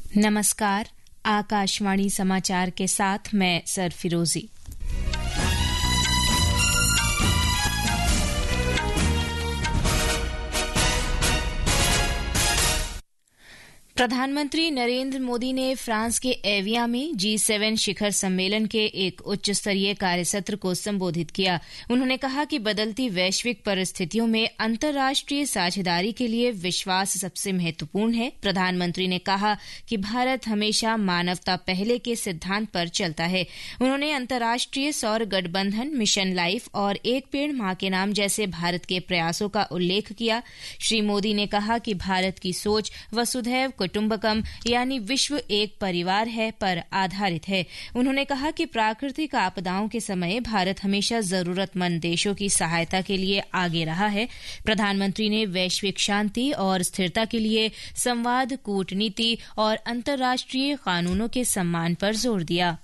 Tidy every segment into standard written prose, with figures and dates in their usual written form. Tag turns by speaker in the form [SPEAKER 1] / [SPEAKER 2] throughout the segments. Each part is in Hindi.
[SPEAKER 1] नमस्कार, आकाशवाणी समाचार के साथ मैं सरफिरोजी। प्रधानमंत्री नरेंद्र मोदी ने फ्रांस के एवियन में G7 शिखर सम्मेलन के एक उच्च स्तरीय कार्यसत्र को संबोधित किया। उन्होंने कहा कि बदलती वैश्विक परिस्थितियों में अंतर्राष्ट्रीय साझेदारी के लिए विश्वास सबसे महत्वपूर्ण है। प्रधानमंत्री ने कहा कि भारत हमेशा मानवता पहले के सिद्धांत पर चलता है। उन्होंने अंतर्राष्ट्रीय सौर गठबंधन, मिशन लाइफ और एक पेड़ मां के नाम जैसे भारत के प्रयासों का उल्लेख किया। श्री मोदी ने कहा कि भारत की सोच वसुधैव कुटुंबकम यानी विश्व एक परिवार है पर आधारित है। उन्होंने कहा कि प्राकृतिक आपदाओं के समय भारत हमेशा जरूरतमंद देशों की सहायता के लिए आगे रहा है। प्रधानमंत्री ने वैश्विक शांति और स्थिरता के लिए संवाद, कूटनीति और अंतर्राष्ट्रीय कानूनों के सम्मान पर जोर दिया।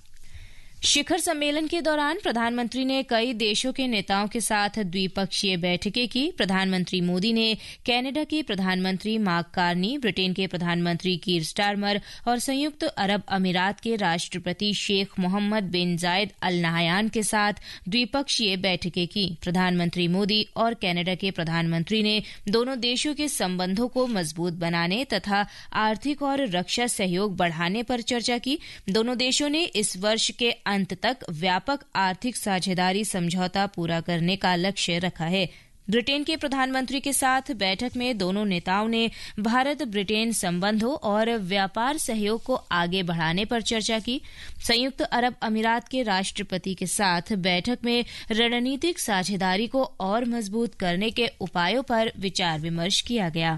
[SPEAKER 1] शिखर सम्मेलन के दौरान प्रधानमंत्री ने कई देशों के नेताओं के साथ द्विपक्षीय बैठकें की। प्रधानमंत्री मोदी ने कनाडा के प्रधानमंत्री मार्क कार्नी, ब्रिटेन के प्रधानमंत्री कीर स्टारमर और संयुक्त अरब अमीरात के राष्ट्रपति शेख मोहम्मद बिन जायद अल नाहयान के साथ द्विपक्षीय बैठकें की। प्रधानमंत्री मोदी और कनाडा के प्रधानमंत्री ने दोनों देशों के संबंधों को मजबूत बनाने तथा आर्थिक और रक्षा सहयोग बढ़ाने पर चर्चा की। दोनों देशों ने इस वर्ष के अंत तक व्यापक आर्थिक साझेदारी समझौता पूरा करने का लक्ष्य रखा है। ब्रिटेन के प्रधानमंत्री के साथ बैठक में दोनों नेताओं ने भारत ब्रिटेन संबंधों और व्यापार सहयोग को आगे बढ़ाने पर चर्चा की। संयुक्त अरब अमीरात के राष्ट्रपति के साथ बैठक में रणनीतिक साझेदारी को और मजबूत करने के उपायों पर विचार विमर्श किया गया।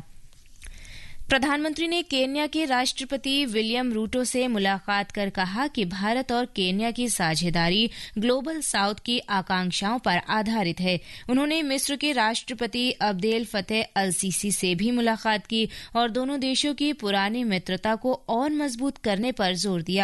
[SPEAKER 1] प्रधानमंत्री ने केन्या के राष्ट्रपति विलियम रूटो से मुलाकात कर कहा कि भारत और केन्या की साझेदारी ग्लोबल साउथ की आकांक्षाओं पर आधारित है। उन्होंने मिस्र के राष्ट्रपति अब्देल फतेह अल सीसी से भी मुलाकात की और दोनों देशों की पुरानी मित्रता को और मजबूत करने पर जोर दिया।